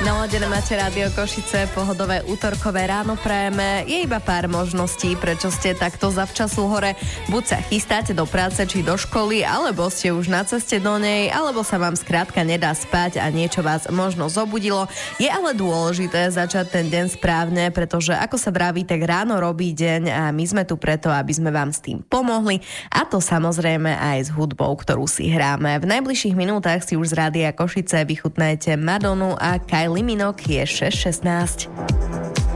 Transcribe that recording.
Naladené máte Rádio Košice, pohodové útorkové ráno prajeme. Je iba pár možností, prečo ste takto zavčasu hore. Buď sa chystáte do práce či do školy, alebo ste už na ceste do nej, alebo sa vám skrátka nedá spať a niečo vás možno zobudilo. Je ale dôležité začať ten deň správne, pretože ako sa vraví, tak ráno robí deň a my sme tu preto, aby sme vám s tým pomohli. A to samozrejme aj s hudbou, ktorú si hráme. V najbližších minútach si už z Rádia Košice vychutnajte Madonu a Kylie Minogue. Je 6:16.